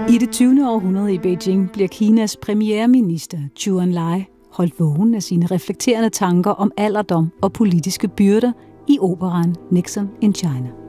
I det 20. århundrede i Beijing bliver Kinas premierminister Zhou Enlai holdt vågen af sine reflekterende tanker om alderdom og politiske byrder i operaen Nixon in China.